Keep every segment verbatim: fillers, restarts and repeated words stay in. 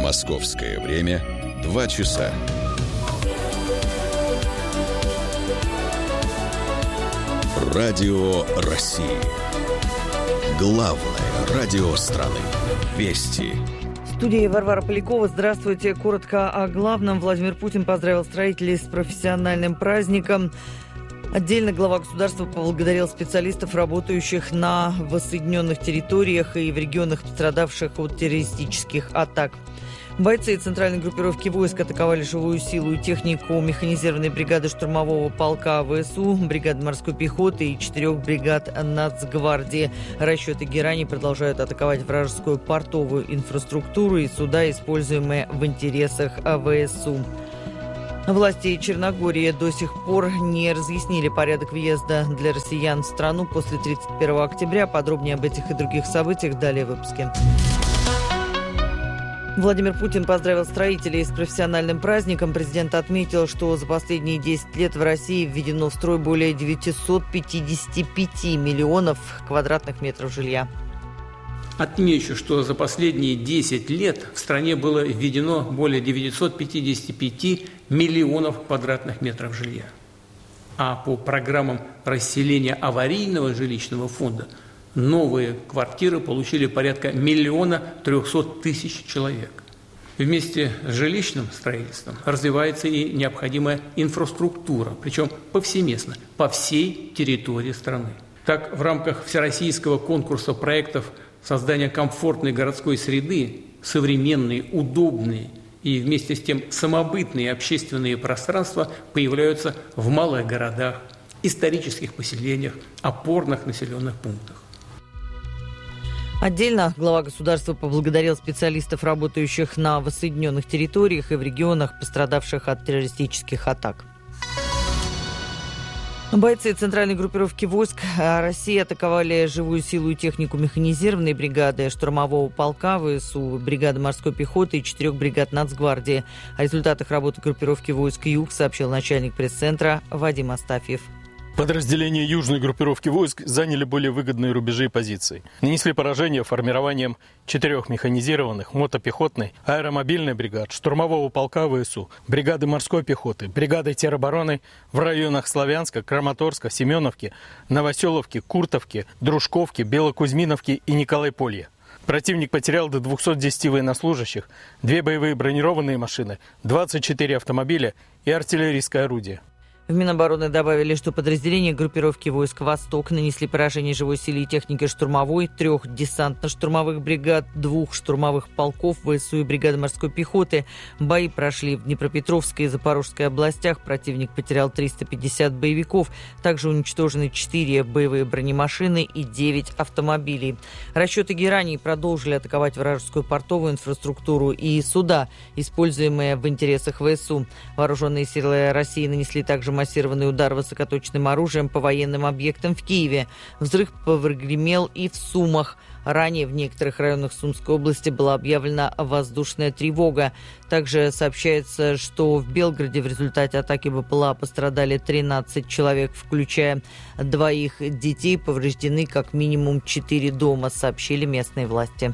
Московское время два часа. Радио России. Главное радио страны. Вести. В студии Варвара Полякова. Здравствуйте. Коротко о главном. Владимир Путин поздравил строителей с профессиональным праздником. Отдельно глава государства поблагодарил специалистов, работающих на воссоединенных территориях и в регионах, пострадавших от террористических атак. Бойцы центральной группировки войск атаковали живую силу и технику механизированной бригады штурмового полка ВСУ, бригады морской пехоты и четырех бригад Нацгвардии. Расчеты Герани продолжают атаковать вражескую портовую инфраструктуру и суда, используемые в интересах ВСУ. Власти Черногории до сих пор не разъяснили порядок въезда для россиян в страну после тридцать первого октября. Подробнее об этих и других событиях далее в выпуске. Владимир Путин поздравил строителей с профессиональным праздником. Президент отметил, что за последние десять лет в России введено в строй более девятьсот пятьдесят пять миллионов квадратных метров жилья. Отмечу, что за последние десять лет в стране было введено более девятьсот пятьдесят пять миллионов квадратных метров жилья. А по программам расселения аварийного жилищного фонда новые квартиры получили порядка миллиона трехсот тысяч человек. Вместе с жилищным строительством развивается и необходимая инфраструктура, причем повсеместно, по всей территории страны. Так, в рамках всероссийского конкурса проектов создания комфортной городской среды, современные, удобные и вместе с тем самобытные общественные пространства появляются в малых городах, исторических поселениях, опорных населенных пунктах. Отдельно глава государства поблагодарил специалистов, работающих на воссоединенных территориях и в регионах, пострадавших от террористических атак. Бойцы центральной группировки войск России атаковали живую силу и технику механизированной бригады штурмового полка ВСУ, бригады морской пехоты и четырех бригад Нацгвардии. О результатах работы группировки войск «Юг» сообщил начальник пресс-центра Вадим Астафьев. Подразделения южной группировки войск заняли более выгодные рубежи и позиции. Нанесли поражение формированием четырех механизированных, мотопехотной, аэромобильной бригад, штурмового полка ВСУ, бригады морской пехоты, бригады теробороны в районах Славянска, Краматорска, Семеновки, Новоселовки, Куртовки, Дружковки, Белокузьминовки и Николайполья. Противник потерял до двухсот десяти военнослужащих, две боевые бронированные машины, двадцать четыре автомобиля и артиллерийское орудие. В Минобороны добавили, что подразделения группировки войск «Восток» нанесли поражение живой силе и технике штурмовой, трех десантно-штурмовых бригад, двух штурмовых полков ВСУ и бригады морской пехоты. Бои прошли в Днепропетровской и Запорожской областях. Противник потерял триста пятьдесят боевиков. Также уничтожены четыре боевые бронемашины и девять автомобилей. Расчеты Герани продолжили атаковать вражескую портовую инфраструктуру и суда, используемые в интересах ВСУ. Вооруженные силы России нанесли также массированный удар высокоточным оружием по военным объектам в Киеве. Взрыв прогремел и в Сумах. Ранее в некоторых районах Сумской области была объявлена воздушная тревога. Также сообщается, что в Белгороде в результате атаки БПЛА пострадали тринадцать человек, включая двоих детей. Повреждены как минимум четыре дома, сообщили местные власти.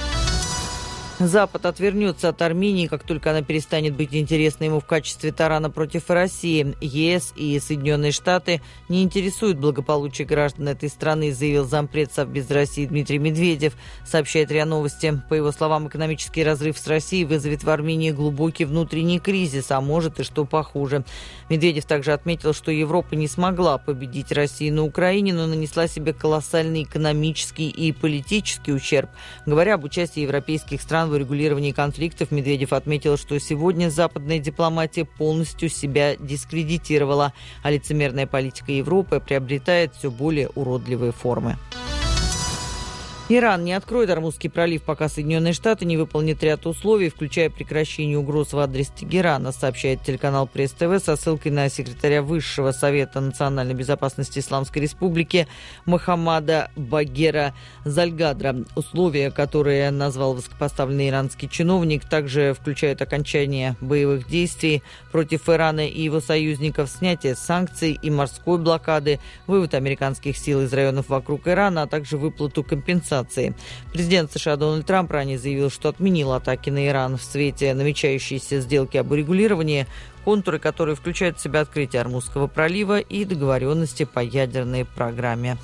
Запад отвернется от Армении, как только она перестанет быть интересной ему в качестве тарана против России. ЕС и Соединенные Штаты не интересуют благополучие граждан этой страны, заявил зампред Совбез России Дмитрий Медведев, сообщает РИА Новости. По его словам, экономический разрыв с Россией вызовет в Армении глубокий внутренний кризис, а может и что похуже. Медведев также отметил, что Европа не смогла победить Россию на Украине, но нанесла себе колоссальный экономический и политический ущерб. Говоря об участии европейских стран в урегулировании конфликтов, Медведев отметил, что сегодня западная дипломатия полностью себя дискредитировала, а лицемерная политика Европы приобретает все более уродливые формы. Иран не откроет Ормузский пролив, пока Соединенные Штаты не выполнят ряд условий, включая прекращение угроз в адрес Тегерана, сообщает телеканал Пресс-ТВ со ссылкой на секретаря Высшего совета национальной безопасности Исламской Республики Мохаммада Багера Зальгадра. Условия, которые назвал высокопоставленный иранский чиновник, также включают окончание боевых действий против Ирана и его союзников, снятие санкций и морской блокады, вывод американских сил из районов вокруг Ирана, а также выплату компенсации ситуации. Президент США Дональд Трамп ранее заявил, что отменил атаки на Иран в свете намечающейся сделки об урегулировании, контуры которые включают в себя открытие Ормузского пролива и договоренности по ядерной программе.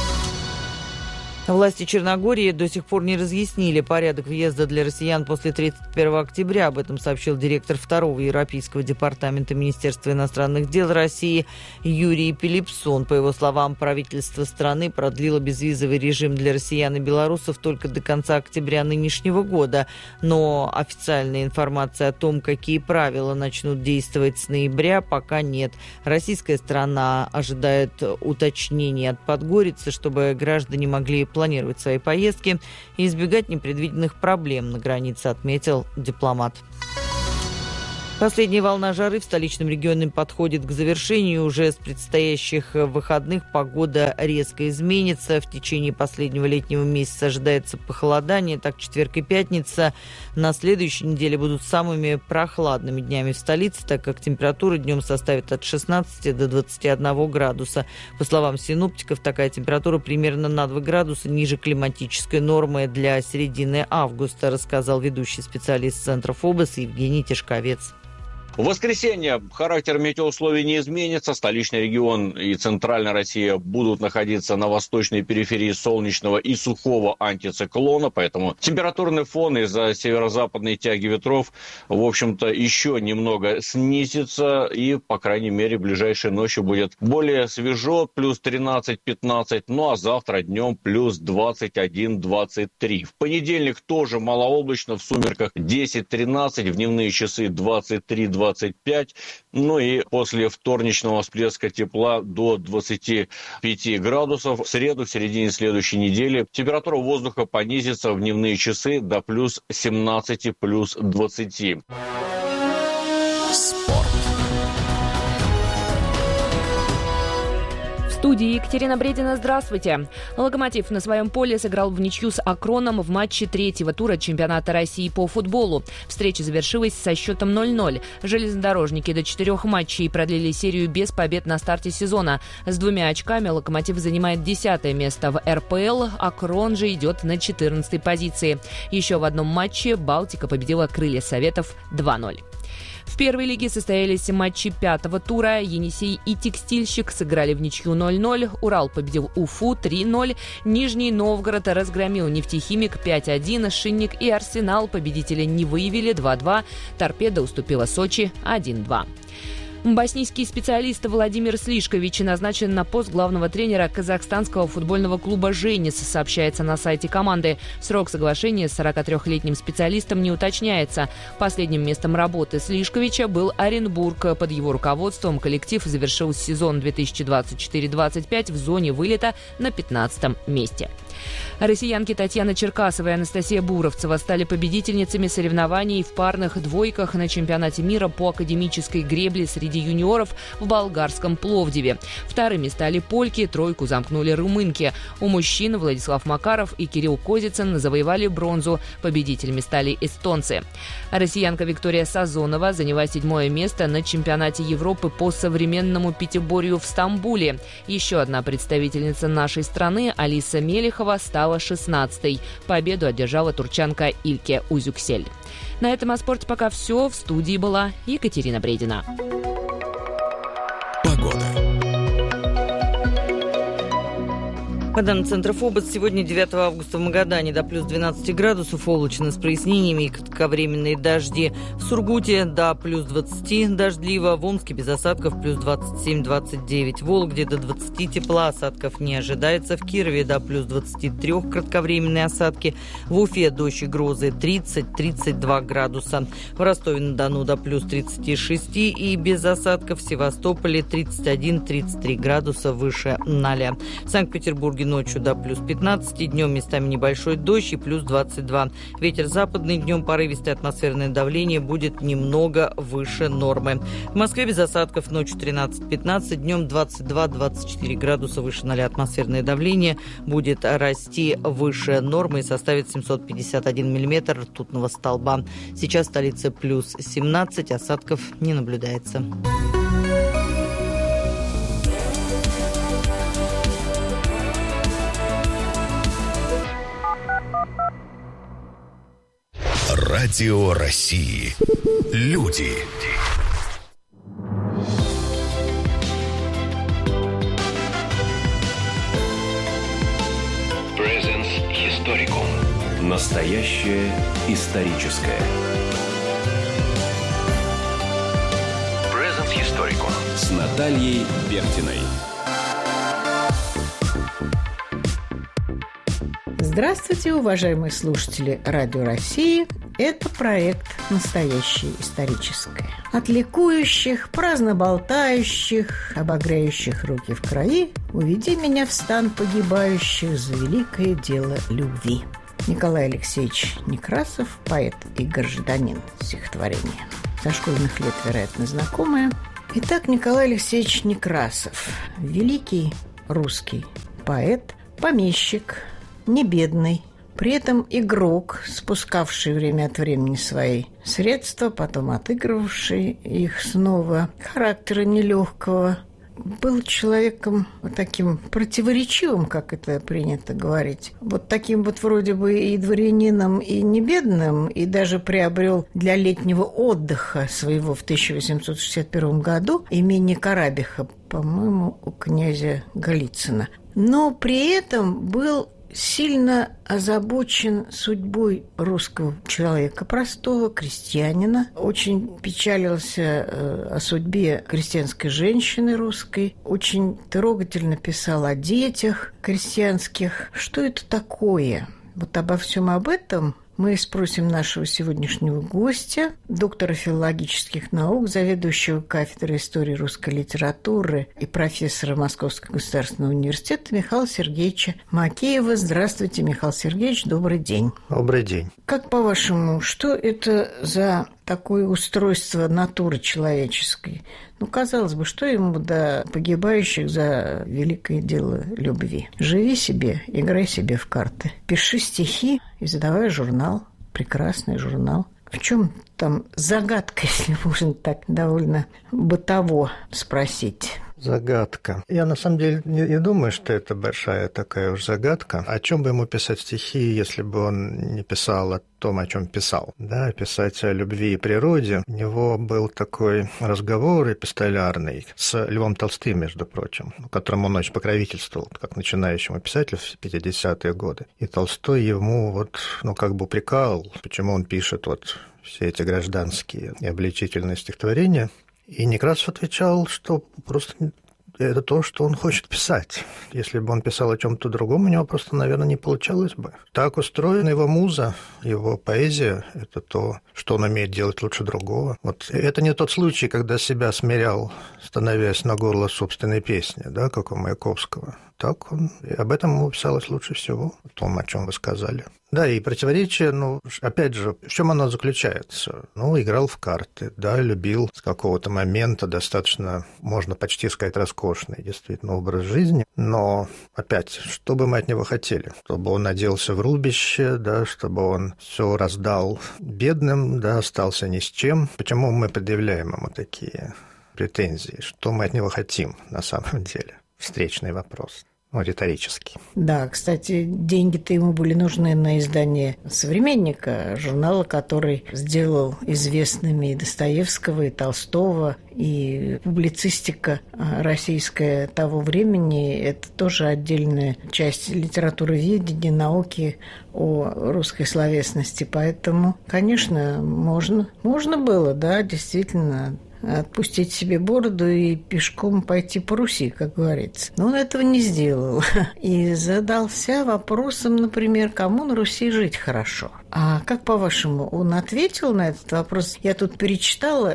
Власти Черногории до сих пор не разъяснили порядок въезда для россиян после тридцать первого октября. Об этом сообщил директор второго Европейского департамента Министерства иностранных дел России Юрий Пилипсон. По его словам, правительство страны продлило безвизовый режим для россиян и белорусов только до конца октября нынешнего года. Но официальной информации о том, какие правила начнут действовать с ноября, пока нет. Российская сторона ожидает уточнений от Подгорицы, чтобы граждане могли планировать свои поездки и избегать непредвиденных проблем на границе, отметил дипломат. Последняя волна жары в столичном регионе подходит к завершению. Уже с предстоящих выходных погода резко изменится. В течение последнего летнего месяца ожидается похолодание. Так, четверг и пятница на следующей неделе будут самыми прохладными днями в столице, так как температура днем составит от шестнадцати до двадцати одного градуса. По словам синоптиков, такая температура примерно на два градуса ниже климатической нормы для середины августа, рассказал ведущий специалист Центра ФОБОС Евгений Тишковец. В воскресенье характер метеоусловий не изменится. Столичный регион и центральная Россия будут находиться на восточной периферии солнечного и сухого антициклона, поэтому температурный фон из-за северо-западной тяги ветров, в общем-то, еще немного снизится, и, по крайней мере, ближайшей ночью будет более свежо, плюс тринадцать-пятнадцать, ну а завтра днем плюс двадцать один - двадцать три. В понедельник тоже малооблачно, в сумерках десять-тринадцать, в дневные часы двадцать три - двадцать пять, ну и после вторничного всплеска тепла до двадцати пяти градусов. В среду, в середине следующей недели, температура воздуха понизится в дневные часы до плюс семнадцати, плюс двадцати. Спорт. В студии Екатерина Бредина. Здравствуйте. «Локомотив» на своем поле сыграл в ничью с «Акроном» в матче третьего тура чемпионата России по футболу. Встреча завершилась со счетом ноль ноль. Железнодорожники до четырех матчей продлили серию без побед на старте сезона. С двумя очками «Локомотив» занимает десятое место в эр пэ эл, «Акрон» же идет на четырнадцатой позиции. Еще в одном матче «Балтика» победила «Крылья Советов» два ноль. В первой лиге состоялись матчи пятого тура. «Енисей» и «Текстильщик» сыграли в ничью ноль ноль. «Урал» победил «Уфу» три ноль. «Нижний Новгород» разгромил «Нефтехимик» пять один. «Шинник» и «Арсенал» победителя не выявили два два. «Торпедо» уступила «Сочи» один два. Боснийский специалист Владимир Слишкович назначен на пост главного тренера казахстанского футбольного клуба «Женис», сообщается на сайте команды. Срок соглашения с сорокатрёхлетним специалистом не уточняется. Последним местом работы Слишковича был Оренбург. Под его руководством коллектив завершил сезон две тысячи двадцать четыре - двадцать пять в зоне вылета на пятнадцатом месте. Россиянки Татьяна Черкасова и Анастасия Буровцева стали победительницами соревнований в парных двойках на чемпионате мира по академической гребле среди юниоров в болгарском Пловдиве. Вторыми стали польки, тройку замкнули румынки. У мужчин Владислав Макаров и Кирилл Козицын завоевали бронзу. Победителями стали эстонцы. Россиянка Виктория Сазонова заняла седьмое место на чемпионате Европы по современному пятиборью в Стамбуле. Еще одна представительница нашей страны, Алиса Мелехова, стала шестнадцатой. Победу одержала турчанка Ильке Узюксель. На этом о спорте пока все. В студии была Екатерина Бредина. Погода. По данным Центра ФОБОС, сегодня, девятого августа, в Магадане до плюс двенадцати градусов, облачно с прояснениями и кратковременные дожди. В Сургуте до плюс двадцати дождливо, в Омске без осадков плюс двадцать семь - двадцать девять, в Вологде до двадцати тепла, осадков не ожидается, в Кирове до плюс двадцати трёх кратковременные осадки, в Уфе дождь и грозы тридцать - тридцать два градуса, в Ростове-на-Дону до плюс тридцати шести и без осадков, в Севастополе тридцать один - тридцать три градуса выше ноля. В Санкт-Петербурге ночью до плюс пятнадцати, днем местами небольшой дождь и плюс двадцать два. Ветер западный, днем порывистое атмосферное давление будет немного выше нормы. В Москве без осадков, ночью тринадцать - пятнадцать, днем двадцать два - двадцать четыре градуса выше ноля. Атмосферное давление будет расти выше нормы и составит семьсот пятьдесят один миллиметр ртутного столба. Сейчас в столице плюс семнадцать, осадков не наблюдается. Радио России. Люди. Presence Historicum. Настоящее историческое. Presence Historicum с Натальей Бехтиной. Здравствуйте, уважаемые слушатели Радио России. Это проект «Настоящее историческое». От ликующих, праздно болтающих, обогряющих руки в крови уведи меня в стан погибающих за великое дело любви. Николай Алексеевич Некрасов, поэт и гражданин, стихотворение. Со школьных лет, вероятно, знакомые. Итак, Николай Алексеевич Некрасов, великий русский поэт, помещик, не бедный, при этом игрок, спускавший время от времени свои средства, потом отыгрывавший их снова, характера нелегкого, был человеком таким противоречивым, как это принято говорить. Вот таким вот вроде бы и дворянином, и не бедным, и даже приобрел для летнего отдыха своего в тысяча восемьсот шестьдесят первом году имение Карабиха, по-моему, у князя Голицына. Но при этом был сильно озабочен судьбой русского человека, простого крестьянина. Очень печалился э, о судьбе крестьянской женщины русской. Очень трогательно писал о детях крестьянских. Что это такое? Вот обо всем об этом мы спросим нашего сегодняшнего гостя, доктора филологических наук, заведующего кафедрой истории русской литературы и профессора Московского государственного университета Михаила Сергеевича Макеева. Здравствуйте, Михаил Сергеевич, добрый день. Добрый день. Как, по-вашему, что это за такое устройство натуры человеческой? Ну, казалось бы, что ему до погибающих за великое дело любви? Живи себе, играй себе в карты. Пиши стихи, издавай журнал. Прекрасный журнал. В чем там загадка, если можно так довольно бытово спросить? Загадка. Я на самом деле не, не думаю, что это большая такая уж загадка. О чем бы ему писать стихи, если бы он не писал о том, о чем писал? Да, писать о любви и природе. У него был такой разговор эпистолярный с Львом Толстым, между прочим, которому он очень покровительствовал, как начинающему писателю в пятидесятые годы. И Толстой ему вот, ну, как бы упрекал, почему он пишет вот все эти гражданские и обличительные стихотворения. И Некрасов отвечал, что просто это то, что он хочет писать. Если бы он писал о чем-то другом, у него просто, наверное, не получалось бы. Так устроена его муза, его поэзия – это то, что он умеет делать лучше другого. Вот это не тот случай, когда себя смирял, становясь на горло собственной песни, да, как у Маяковского. Так он, и об этом ему писалось лучше всего, о том, о чем вы сказали. Да, и противоречие, ну, опять же, в чем оно заключается? Ну, играл в карты, да, любил с какого-то момента достаточно, можно почти сказать, роскошный, действительно, образ жизни. Но, опять, что бы мы от него хотели? Чтобы он оделся в рубище, да, чтобы он все раздал бедным, да, остался ни с чем. Почему мы предъявляем ему такие претензии? Что мы от него хотим на самом деле? Встречный вопрос. Ну, риторический. Да, кстати, деньги-то ему были нужны на издание «Современника», журнала, который сделал известными и Достоевского, и Толстого, и публицистика российская того времени – это тоже отдельная часть литературоведения, науки о русской словесности. Поэтому, конечно, можно, можно было, да, действительно, отпустить себе бороду и пешком пойти по Руси, как говорится. Но он этого не сделал. И задался вопросом, например, кому на Руси жить хорошо. А как, по-вашему, он ответил на этот вопрос? Я тут перечитала,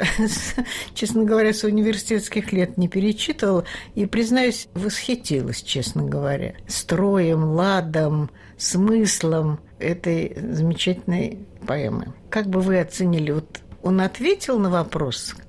честно говоря, с университетских лет не перечитывала, и, признаюсь, восхитилась, честно говоря, строем, ладом, смыслом этой замечательной поэмы. Как бы вы оценили, вот он ответил на вопрос,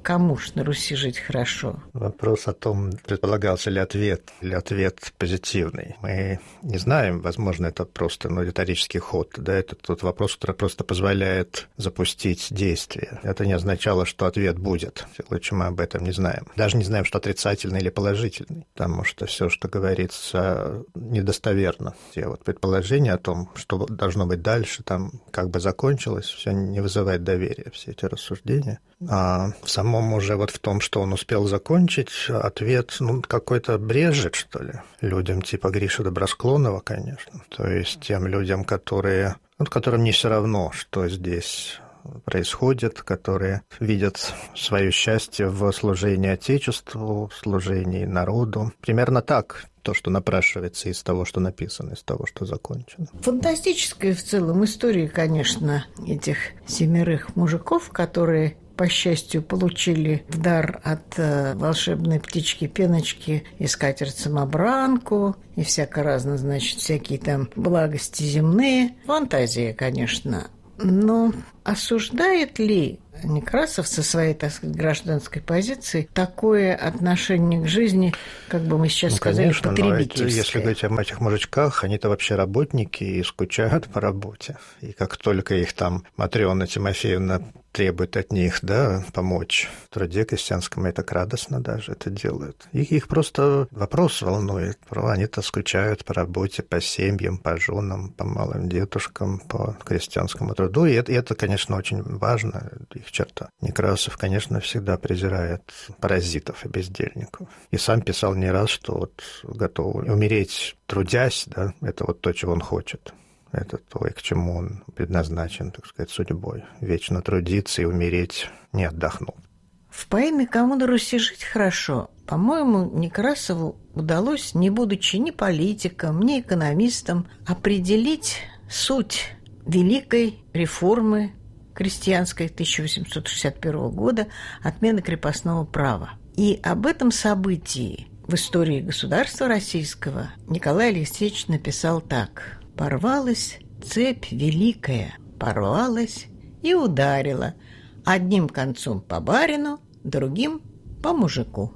кому ж на Руси жить хорошо? Вопрос о том, предполагался ли ответ, или ответ позитивный. Мы не знаем, возможно, это просто ну, риторический ход. Да, это тот вопрос, который просто позволяет запустить действие. Это не означало, что ответ будет. Лучше мы об этом не знаем. Даже не знаем, что отрицательный или положительный, потому что все, что говорится, недостоверно. Те вот предположения о том, что должно быть дальше, там, как бы закончилось, все не вызывает доверия, все эти рассуждения. А в самом уже вот в том, что он успел закончить, ответ, ну, какой-то брежет, что ли, людям типа Гриши Добросклонова, конечно. То есть тем людям, которые, ну, которым не все равно, что здесь происходит, которые видят свое счастье в служении Отечеству, в служении народу. Примерно так. То, что напрашивается из того, что написано, из того, что закончено. Фантастическая в целом история, конечно, этих семерых мужиков, которые, по счастью, получили в дар от э, волшебной птички-пеночки и скатерть-самобранку, и всяко разно, значит, всякие там благости земные. Фантазия, конечно. Но осуждает ли Некрасов со своей, так сказать, гражданской позиции такое отношение к жизни, как бы мы сейчас ну, сказали, конечно, потребительское? Если говорить об этих мужичках, они-то вообще работники и скучают по работе. И как только их там Матрёна Тимофеевна требует от них, да, помочь в труде крестьянском, и так радостно даже это делают. Их, их просто вопрос волнует. Они-то скучают по работе, по семьям, по женам, по малым дедушкам, по крестьянскому труду. И это, и это конечно, очень важно, их черта. Некрасов, конечно, всегда презирает паразитов и бездельников. И сам писал не раз, что вот готов умереть трудясь, да, это вот то, чего он хочет. Это то, и к чему он предназначен, так сказать, судьбой. Вечно трудиться и умереть, не отдохнув. В поэме «Кому на Руси жить хорошо», по-моему, Некрасову удалось, не будучи ни политиком, ни экономистом, определить суть великой реформы крестьянской тысяча восемьсот шестьдесят первого года, отмены крепостного права. И об этом событии в истории государства российского Николай Алексеевич написал так: «Порвалась цепь великая, порвалась и ударила, одним концом по барину, другим по мужику».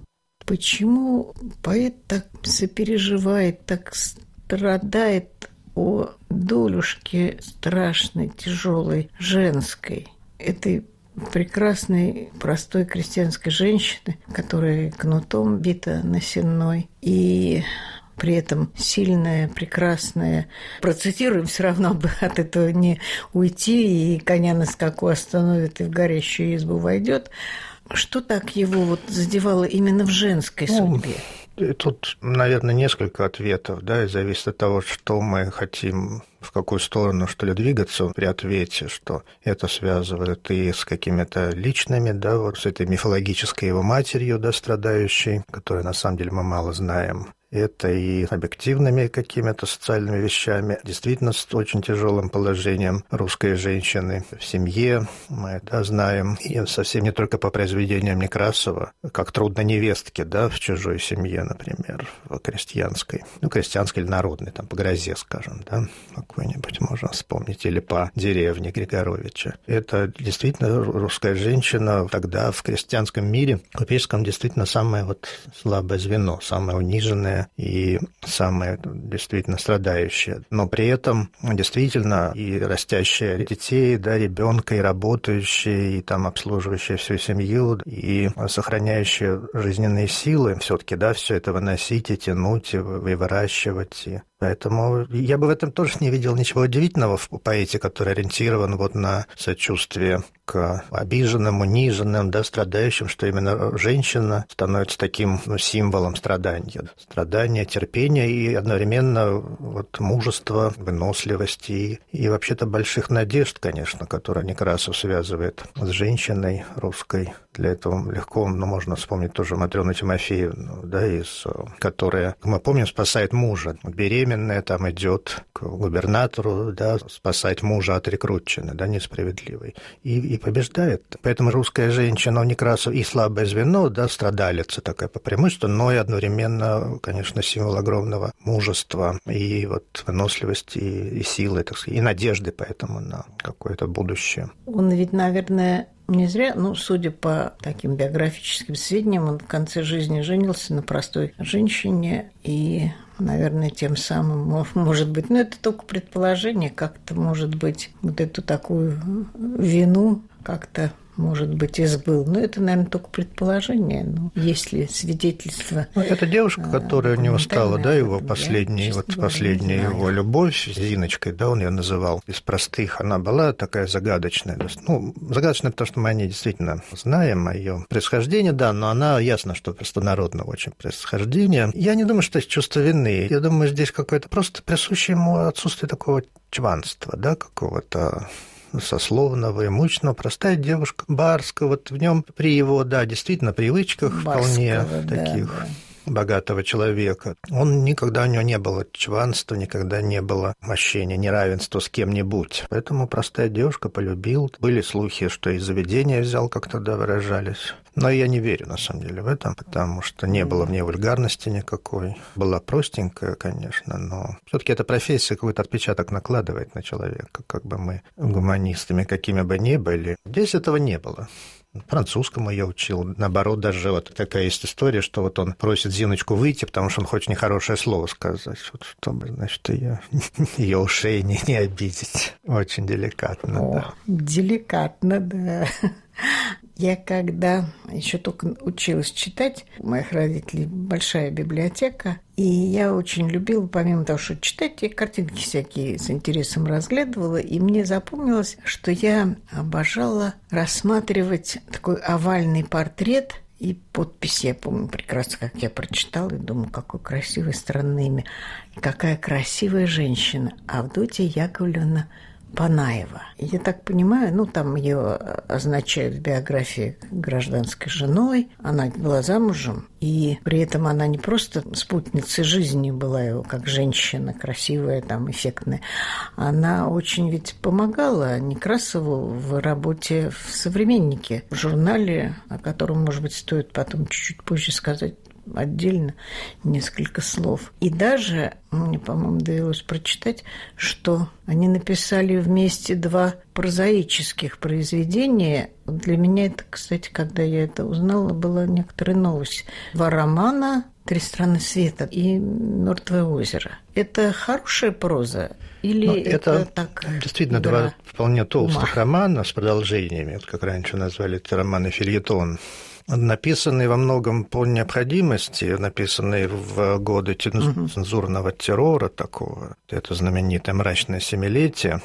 Почему поэт так сопереживает, так страдает о долюшке страшной, тяжелой, женской, этой прекрасной, простой крестьянской женщины, которая кнутом бита на сенной, и при этом сильная, прекрасная. Процитируем, все равно бы от этого не уйти, и коня на скаку остановит, и в горящую избу войдет. Что так его вот задевало именно в женской судьбе? Ну, тут, наверное, несколько ответов, да, и зависит от того, что мы хотим, в какую сторону, что ли, двигаться при ответе, что это связывает и с какими-то личными, да, вот с этой мифологической его матерью, да, страдающей, которой, на самом деле, мы мало знаем. Это и объективными какими-то социальными вещами, действительно с очень тяжелым положением русской женщины в семье, мы это знаем, и совсем не только по произведениям Некрасова, как трудно невестке, да, в чужой семье, например, в крестьянской, ну, крестьянской или народной, там, по Грозе, скажем, да, какой-нибудь можно вспомнить, или по деревне Григоровича. Это действительно русская женщина тогда в крестьянском мире, купеческом, действительно самое вот слабое звено, самое униженное и самое действительно страдающее. Но при этом действительно и растящие детей, да, ребенка, и работающие, и там обслуживающие всю семью, и сохраняющие жизненные силы все-таки, да, все это выносить и тянуть, и выращивать. И поэтому я бы в этом тоже не видел ничего удивительного в поэте, который ориентирован вот на сочувствие к обиженным, униженным, да, страдающим, что именно женщина становится таким, ну, символом страдания. Страдания, терпения и одновременно вот мужества, выносливости и, и вообще-то больших надежд, конечно, которые Некрасов связывает с женщиной русской. Для этого легко, ну, можно вспомнить тоже Матрёну Тимофеевну, да, из, которая, мы помним, спасает мужа. Беременная там идет к губернатору, да, спасать мужа от рекрутчины, да, несправедливой. И, и побеждает. Поэтому русская женщина у Некрасова и слабое звено, да, страдалица такая по преимуществу, но и одновременно, конечно, символ огромного мужества и вот выносливости, и, и силы, так сказать, и надежды поэтому на какое-то будущее. Он ведь, наверное, Не зря, ну, судя по таким биографическим сведениям, он в конце жизни женился на простой женщине и, наверное, тем самым, может быть, ну, это только предположение, как-то, может быть, вот эту такую вину как-то, может быть, избыл. Но это, наверное, только предположение. Но есть ли свидетельства? Ну, это девушка, которая у него стала, да, его последняя, вот последняя его любовь с Зиночкой, да, он ее называл. Из простых она была такая загадочная. Ну, загадочная, потому что мы о ней действительно знаем, о ее происхождении, да, но она ясно, что простонародного очень происхождения. Я не думаю, что есть чувство вины. Я думаю, здесь какое-то просто присущее ему отсутствие такого чванства, да, какого-то сословного, имущественного, простая девушка, барская, вот в нем при его, да, действительно, привычках барского, вполне да, таких да. богатого человека. Он никогда, у него не было чванства, никогда не было мощения, неравенства с кем-нибудь. Поэтому простая девушка полюбил. Были слухи, что из заведения взял, как тогда выражались. Но я не верю, на самом деле, в этом, потому что не было в ней вульгарности никакой. Была простенькая, конечно, но все-таки эта профессия какой-то отпечаток накладывает на человека, как бы мы гуманистами какими бы ни были. Здесь этого не было. Французскому я учил. Наоборот, даже вот такая есть история, что вот он просит Зиночку выйти, потому что он хочет нехорошее слово сказать, вот, чтобы, значит, ее, ее ушей не, не обидеть. Очень деликатно, О, да. Деликатно, да. Я когда еще только училась читать, у моих родителей большая библиотека, и я очень любила, помимо того, что читать, я картинки всякие с интересом разглядывала, и мне запомнилось, что я обожала рассматривать такой овальный портрет и подпись. Я помню прекрасно, как я прочитала, и думаю, какое красивое странное имя, и какая красивая женщина, Авдотья Яковлевна Панаева. Я так понимаю, ну, там ее означают в биографии гражданской женой. Она была замужем, и при этом она не просто спутницей жизни была его, как женщина, красивая, там, эффектная. Она очень ведь помогала Некрасову в работе в «Современнике», в журнале, о котором, может быть, стоит потом чуть-чуть позже сказать отдельно несколько слов. И даже, мне, по-моему, довелось прочитать, что они написали вместе два прозаических произведения. Для меня это, кстати, когда я это узнала, была некоторая новость. Два романа «Три страны света» и «Мертвое озеро». Это хорошая проза? Или ну, это, это так действительно два вполне толстых романа с продолжениями, вот как раньше назвали это романы фельетон, написанные во многом по необходимости, написанные в годы цензурного террора такого. Это знаменитое «Мрачное семилетие»,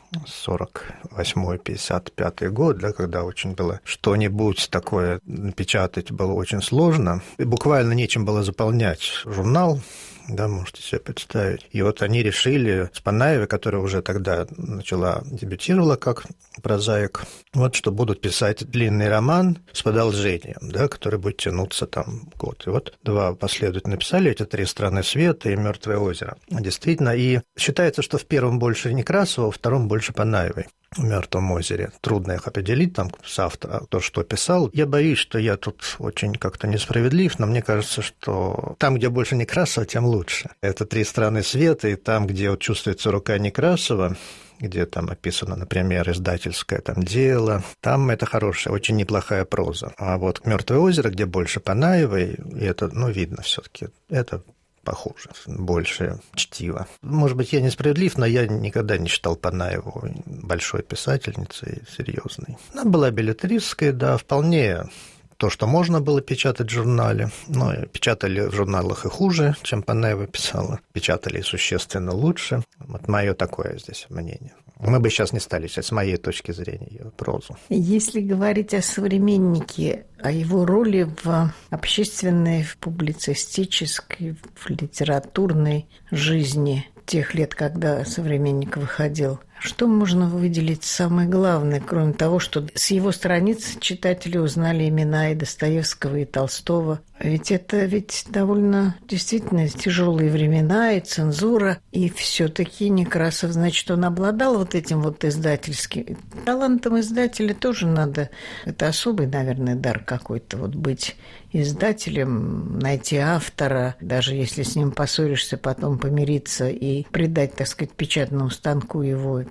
сорок восьмой — пятьдесят пятый год, да, когда очень было что-нибудь такое напечатать было очень сложно. И буквально нечем было заполнять журнал, да, можете себе представить. И вот они решили с Панаевой, которая уже тогда начала, дебютировала как прозаик, вот что будут писать длинный роман с продолжением, да, который будет тянуться там год. И вот два последовательно написали эти «Три страны света» и «Мертвое озеро». Действительно, и считается, что в первом больше Некрасова, во втором больше Панаевой. В «Мертвом озере». Трудно их определить, там, с автора, то, что писал. Я боюсь, что я тут очень как-то несправедлив, но мне кажется, что там, где больше Некрасова, тем лучше. Это «Три страны света», и там, где вот чувствуется рука Некрасова, где там описано, например, издательское там дело, там это хорошая, очень неплохая проза. А вот «Мертвое озеро», где больше Панаевой, и это, ну, видно все-таки, это похуже, больше чтиво. Может быть, я несправедлив, но я никогда не считал Панаеву большой писательницей, серьезной. Она была беллетристской, да, вполне то, что можно было печатать в журнале, но печатали в журналах и хуже, чем Панаева писала, печатали существенно лучше. Вот мое такое здесь мнение. Мы бы сейчас не стали читать, с моей точки зрения, ее прозу. Если говорить о «Современнике», о его роли в общественной, в публицистической, в литературной жизни тех лет, когда «Современник» выходил, что можно выделить самое главное, кроме того, что с его страниц читатели узнали имена и Достоевского, и Толстого? Ведь это ведь довольно действительно тяжелые времена, и цензура, и все-таки Некрасов, значит, он обладал вот этим вот издательским талантом. Издателя тоже надо, это особый, наверное, дар какой-то, вот быть издателем, найти автора, даже если с ним поссоришься, потом помириться и придать, так сказать, печатному станку его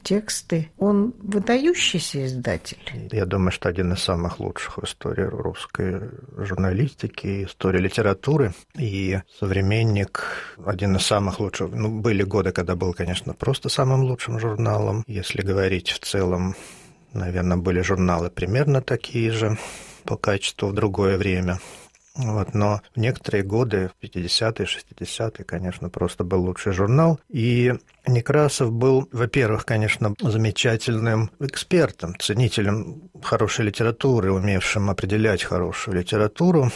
тексты. Он выдающийся издатель. Я думаю, что один из самых лучших в истории русской журналистики, истории литературы. И «Современник» один из самых лучших. Ну, были годы, когда был, конечно, просто самым лучшим журналом. Если говорить в целом, наверное, были журналы примерно такие же по качеству в другое время. Вот, но в некоторые годы, в пятидесятые, шестидесятые, конечно, просто был лучший журнал. И Некрасов был, во-первых, конечно, замечательным экспертом, ценителем хорошей литературы, умевшим определять хорошую литературу.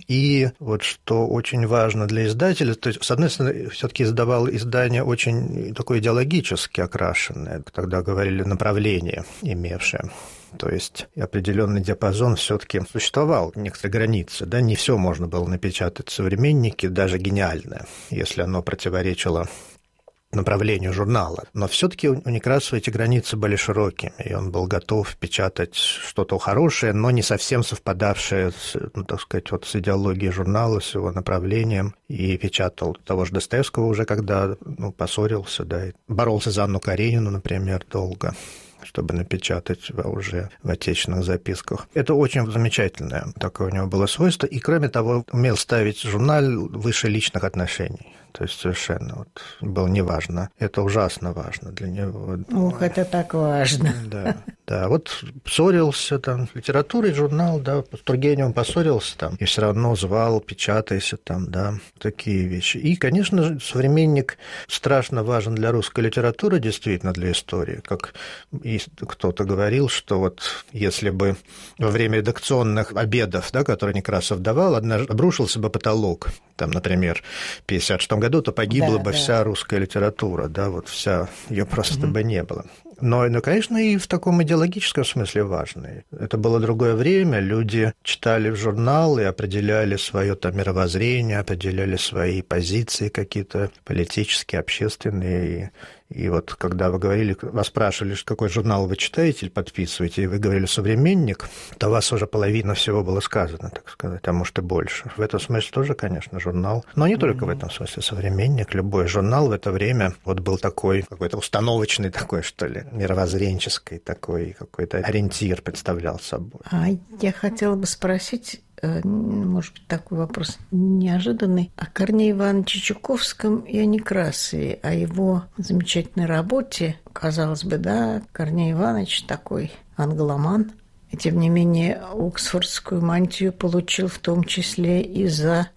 И вот что очень важно для издателя, то есть, с одной стороны, все-таки издавал издание очень такое идеологически окрашенное, тогда говорили направление имевшее. То есть определенный диапазон все-таки существовал, некоторые границы. Да? Не все можно было напечатать в «Современнике», даже гениальное, если оно противоречило направлению журнала. Но все-таки у Некрасова эти границы были широкими, и он был готов печатать что-то хорошее, но не совсем совпадавшее с, ну, так сказать, вот с идеологией журнала, с его направлением. И печатал того же Достоевского уже, когда ну, поссорился, да, и боролся за Анну Каренину, например, долго, чтобы напечатать уже в отечественных записках. Это очень замечательное такое у него было свойство. И, кроме того, умел ставить журнал выше личных отношений. То есть совершенно вот было неважно. Это ужасно важно для него. Ух, это так важно. Да, да. Вот ссорился там, литературой журнал, да, с Тургеневым поссорился там, и все равно звал, печатайся там, да, такие вещи. И, конечно, «Современник» страшно важен для русской литературы, действительно, для истории. Как и кто-то говорил, что вот если бы во время редакционных обедов, да, которые Некрасов давал, однажды обрушился бы потолок, там, например, в пятьдесят шестом году, то погибла да, бы да. вся русская литература, да, вот вся, ее просто mm-hmm. бы не было. Но, ну, конечно, и в таком идеологическом смысле важный. Это было другое время, люди читали в журнал и определяли свое там мировоззрение, определяли свои позиции какие-то политические, общественные. И, и вот когда вы говорили, вас спрашивали, какой журнал вы читаете или подписываете, и вы говорили «Современник», то у вас уже половина всего было сказано, так сказать, а может и больше. В этом смысле тоже, конечно, журнал. Но не только mm-hmm. в этом смысле «Современник». Любой журнал в это время вот был такой, какой-то установочный такой, что ли, мировоззренческий такой какой-то ориентир представлял собой. А я хотела бы спросить, может быть, такой вопрос неожиданный, о Корнее Ивановиче Чуковском и о Некрасове, о его замечательной работе. Казалось бы, да, Корней Иванович такой англоман, и тем не менее Оксфордскую мантию получил в том числе и за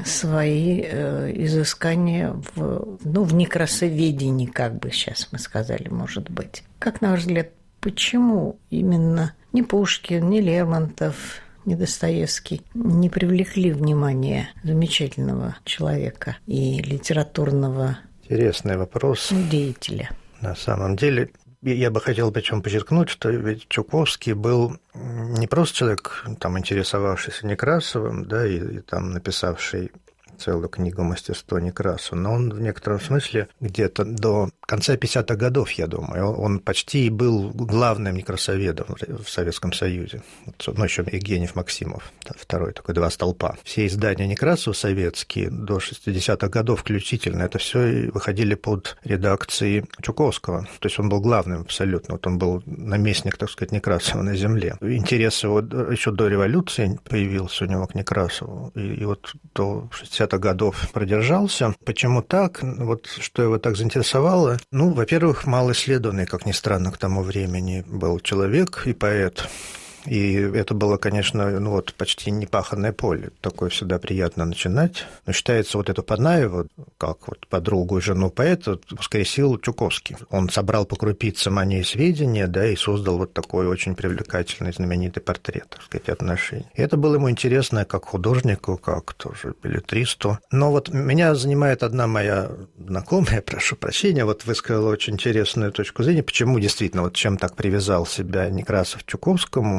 свои э, изыскания в, ну, в некрасоведении, как бы сейчас мы сказали, может быть. Как, на ваш взгляд, почему именно ни Пушкин, ни Лермонтов, ни Достоевский не привлекли внимание замечательного человека и литературного Интересный вопрос. деятеля? На самом деле, я бы хотел причем подчеркнуть, что ведь Чуковский был не просто человек, там, интересовавшийся Некрасовым, да, и, и там написавший целую книгу «Мастерство Некрасова», но он в некотором смысле где-то до конца пятидесятых годов, я думаю, он почти был главным некрасоведом в Советском Союзе. Ну, еще Евгений Максимов, второй такой, два столпа. Все издания Некрасова советские до шестидесятых годов включительно, это все выходили под редакцией Чуковского. То есть он был главным абсолютно. Вот он был наместник, так сказать, Некрасова на земле. Интерес его еще до революции появился у него к Некрасову. И, и вот до шестидесятых годов продержался. Почему так? Вот что его так заинтересовало? Ну, во-первых, мало исследованный, как ни странно, к тому времени был человек и поэт. И это было, конечно, ну вот почти непаханное поле. Такое всегда приятно начинать. Но считается, вот эту Панаеву, как вот подругу и жену поэта, воскресил Чуковский. Он собрал по крупицам о ней сведения, да, и создал вот такой очень привлекательный, знаменитый портрет, так сказать, отношений. И это было ему интересно как художнику, как тоже беллетристу. Но вот меня занимает одна моя знакомая, прошу прощения, вот высказала очень интересную точку зрения, почему действительно, вот чем так привязал себя Некрасов к Чуковскому.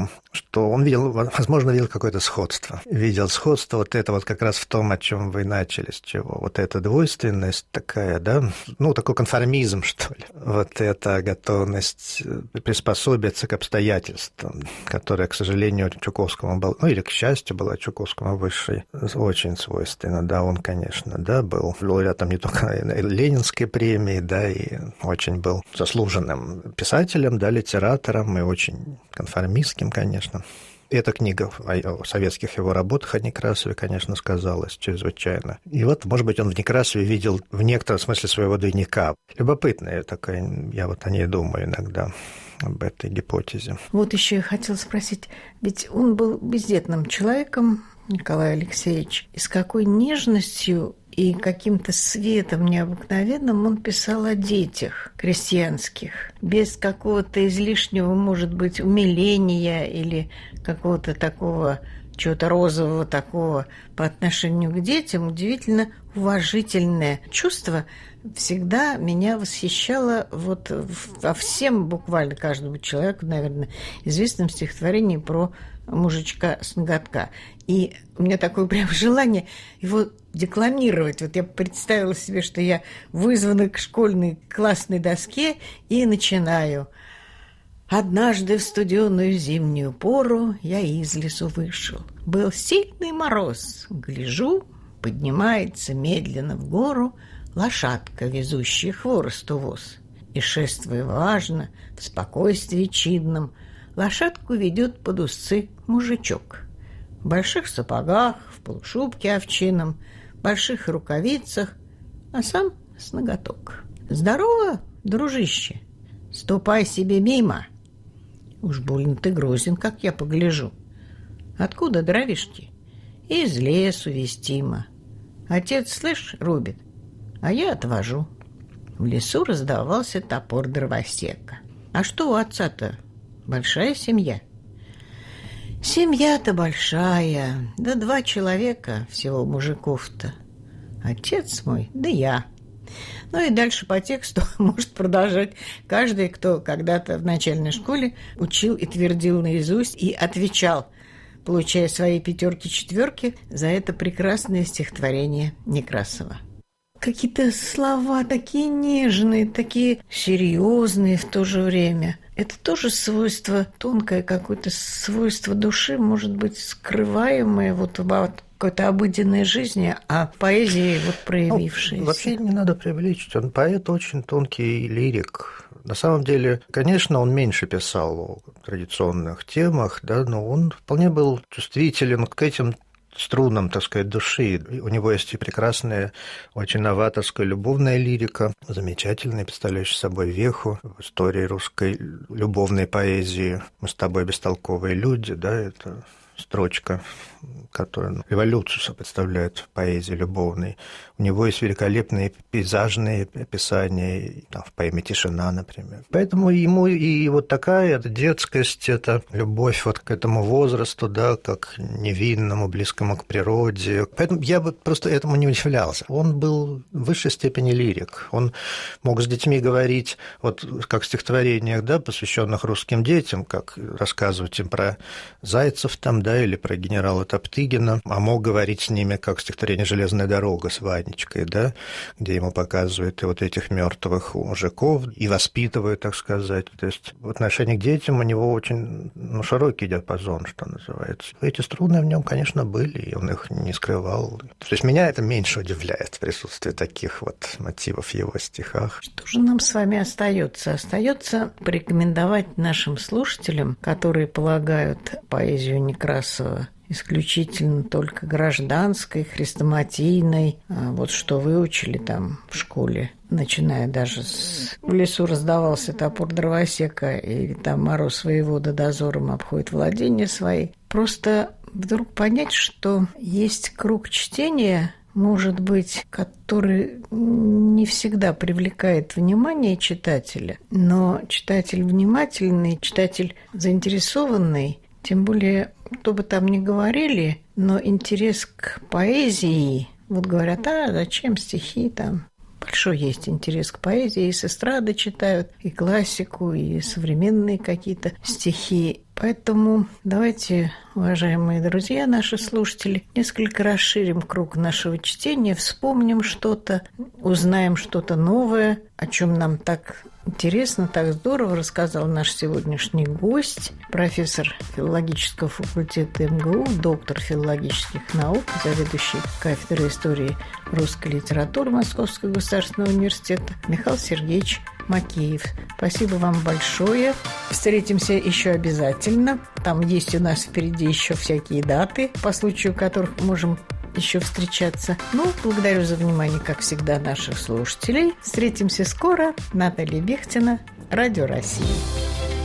что он видел, возможно, видел какое-то сходство. Видел сходство вот это вот как раз в том, о чем вы начали, с чего. Вот эта двойственность такая, да, ну, такой конформизм, что ли. Вот эта готовность приспособиться к обстоятельствам, которая, к сожалению, Чуковскому была, ну, или, к счастью, была Чуковскому высшей, очень свойственна. Да, он, конечно, да, был лауреатом не только Ленинской премии, да, и очень был заслуженным писателем, да, литератором и очень конформистским, конечно. И эта книга о советских его работах о Некрасове, конечно, сказалась чрезвычайно. И вот, может быть, он в Некрасове видел в некотором смысле своего двойника. Любопытная такая, я вот о ней думаю иногда, об этой гипотезе. Вот еще я хотела спросить, ведь он был бездетным человеком, Николай Алексеевич, и с какой нежностью и каким-то светом необыкновенным он писал о детях крестьянских, без какого-то излишнего, может быть, умиления или какого-то такого чего-то розового такого по отношению к детям. Удивительно уважительное чувство всегда меня восхищало вот во всем, буквально каждому человеку, наверное, известном стихотворении про мужичка с ноготка. И у меня такое прям желание его декламировать. Вот я представила себе, что я вызвана к школьной классной доске и начинаю. «Однажды в студеную зимнюю пору я из лесу вышел. Был сильный мороз. Гляжу, поднимается медленно в гору лошадка, везущая хворосту воз. И, шествуя важно, в спокойствии чинном, лошадку ведет под узцы мужичок. В больших сапогах, в полушубке овчином, в больших рукавицах, а сам с ноготок. Здорово, дружище, ступай себе мимо. Уж больно ты грозен, как я погляжу. Откуда дровишки? Из лесу вестимо. Отец, слышь, рубит, а я отвожу. В лесу раздавался топор дровосека. А что у отца-то? Большая семья? Семья-то большая, да два человека всего мужиков-то. Отец мой, да я. Ну и дальше по тексту может продолжать каждый, кто когда-то в начальной школе учил и твердил наизусть и отвечал, получая свои пятерки-четверки за это прекрасное стихотворение Некрасова. Какие-то слова такие нежные, такие серьезные в то же время. Это тоже свойство, тонкое какое-то свойство души, может быть, скрываемое вот в какой-то обыденной жизни, а поэзии вот проявившейся. Ну, вообще не надо преувеличить. Он поэт очень тонкий лирик. На самом деле, конечно, он меньше писал о традиционных темах, да, но он вполне был чувствителен к этим струнам, так сказать, души. У него есть и прекрасная, очень новаторская любовная лирика, замечательная, представляющая собой веху в истории русской любовной поэзии. «Мы с тобой бестолковые люди», да, это строчка, которая революцию представляет в поэзии любовной. У него есть великолепные пейзажные описания, там, в поэме «Тишина», например. Поэтому ему и вот такая детскость, это любовь вот к этому возрасту, да, как невинному, близкому к природе. Поэтому я бы просто этому не удивлялся. Он был в высшей степени лирик. Он мог с детьми говорить, вот как в стихотворениях, да, посвященных русским детям, как рассказывать им про зайцев там, да, или про генерала Топтыгина, а мог говорить с ними, как стихотворение «Железная дорога» с Ванечкой, да, где ему показывают и вот этих мертвых мужиков и воспитывают, так сказать. То есть в отношении к детям у него очень, ну, широкий диапазон, что называется. Эти струны в нем, конечно, были, и он их не скрывал. То есть меня это меньше удивляет, присутствие таких вот мотивов в его стихах. Что же нам с вами остается? Остается порекомендовать нашим слушателям, которые полагают поэзию Некрасова исключительно только гражданской, хрестоматийной, вот что выучили там в школе, начиная даже с «В лесу раздавался топор дровосека», и там «Мороз воевода дозором обходит владения свои». Просто вдруг понять, что есть круг чтения, может быть, который не всегда привлекает внимание читателя, но читатель внимательный, читатель заинтересованный, тем более, кто бы там ни говорили, но интерес к поэзии, вот говорят, а зачем стихи там? Большой есть интерес к поэзии, и с эстрады читают, и классику, и современные какие-то стихи. Поэтому давайте, уважаемые друзья, наши слушатели, несколько расширим круг нашего чтения, вспомним что-то, узнаем что-то новое, о чем нам так интересно, так здорово рассказал наш сегодняшний гость, профессор филологического факультета эм гэ у, доктор филологических наук, заведующий кафедрой истории русской литературы Московского государственного университета Михаил Сергеевич Макеев. Спасибо вам большое. Встретимся еще обязательно. Там есть у нас впереди еще всякие даты, по случаю которых можем еще встречаться. Ну, благодарю за внимание, как всегда, наших слушателей. Встретимся скоро. Наталья Бехтина, Радио России.